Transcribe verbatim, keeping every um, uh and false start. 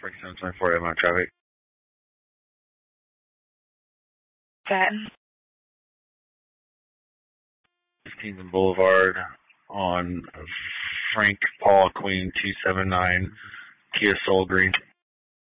forty-seven twenty-four, I'm on traffic. That. fifteenth Boulevard on Frank Paul Queen two seven nine, Kia Soul Green.